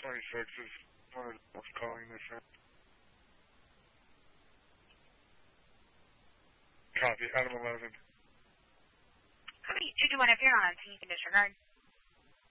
26 is one of the calling this in. Copy, Adam 11. Copy, 221, if you're on, so you can disregard.